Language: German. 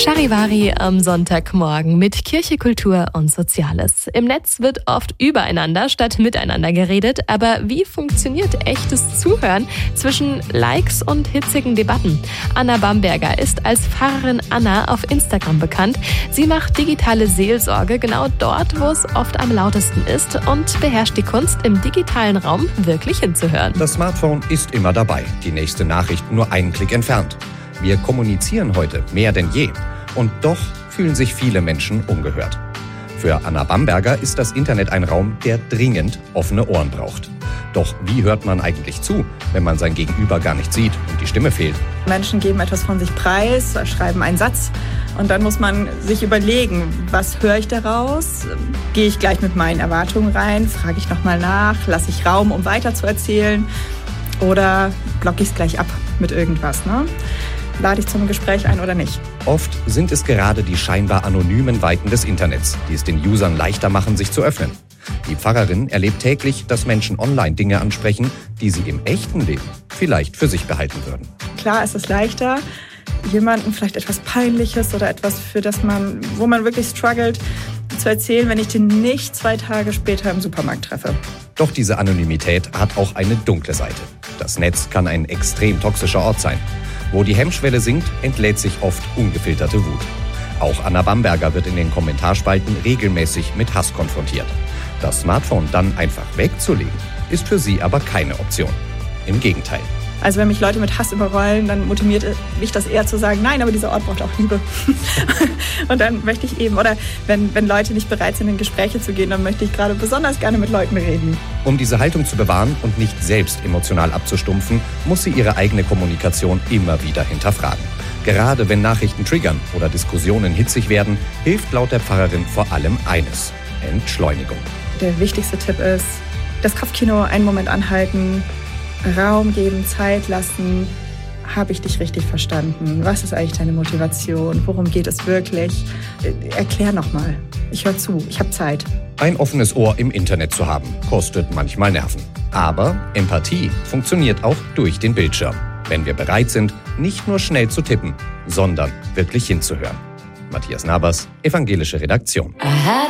Charivari am Sonntagmorgen mit Kirche, Kultur und Soziales. Im Netz wird oft übereinander statt miteinander geredet, aber wie funktioniert echtes Zuhören zwischen Likes und hitzigen Debatten? Anna Bamberger ist als Pfarrerin Anna auf Instagram bekannt. Sie macht digitale Seelsorge genau dort, wo es oft am lautesten ist und beherrscht die Kunst, im digitalen Raum wirklich hinzuhören. Das Smartphone ist immer dabei, die nächste Nachricht nur einen Klick entfernt. Wir kommunizieren heute mehr denn je. Und doch fühlen sich viele Menschen ungehört. Für Anna Bamberger ist das Internet ein Raum, der dringend offene Ohren braucht. Doch wie hört man eigentlich zu, wenn man sein Gegenüber gar nicht sieht und die Stimme fehlt? Menschen geben etwas von sich preis, schreiben einen Satz und dann muss man sich überlegen, was höre ich daraus? Gehe ich gleich mit meinen Erwartungen rein? Frage ich nochmal nach? Lasse ich Raum, um weiterzuerzählen? Oder blocke ich es gleich ab mit irgendwas, ne? Lade ich zum Gespräch ein oder nicht? Oft sind es gerade die scheinbar anonymen Weiten des Internets, die es den Usern leichter machen, sich zu öffnen. Die Pfarrerin erlebt täglich, dass Menschen online Dinge ansprechen, die sie im echten Leben vielleicht für sich behalten würden. Klar ist es leichter, jemandem vielleicht etwas Peinliches oder etwas, wo man wirklich struggelt, zu erzählen, wenn ich den nicht 2 Tage später im Supermarkt treffe. Doch diese Anonymität hat auch eine dunkle Seite. Das Netz kann ein extrem toxischer Ort sein. Wo die Hemmschwelle sinkt, entlädt sich oft ungefilterte Wut. Auch Anna Bamberger wird in den Kommentarspalten regelmäßig mit Hass konfrontiert. Das Smartphone dann einfach wegzulegen, ist für sie aber keine Option. Im Gegenteil. Also wenn mich Leute mit Hass überrollen, dann motiviert mich das eher zu sagen, nein, aber dieser Ort braucht auch Liebe. Und dann möchte ich eben, oder wenn Leute nicht bereit sind, in Gespräche zu gehen, dann möchte ich gerade besonders gerne mit Leuten reden. Um diese Haltung zu bewahren und nicht selbst emotional abzustumpfen, muss sie ihre eigene Kommunikation immer wieder hinterfragen. Gerade wenn Nachrichten triggern oder Diskussionen hitzig werden, hilft laut der Pfarrerin vor allem eines: Entschleunigung. Der wichtigste Tipp ist, das Kopfkino einen Moment anhalten, Raum geben, Zeit lassen. Habe ich dich richtig verstanden? Was ist eigentlich deine Motivation? Worum geht es wirklich? Erklär nochmal. Ich höre zu, ich habe Zeit. Ein offenes Ohr im Internet zu haben, kostet manchmal Nerven. Aber Empathie funktioniert auch durch den Bildschirm. Wenn wir bereit sind, nicht nur schnell zu tippen, sondern wirklich hinzuhören. Matthias Nabas, Evangelische Redaktion.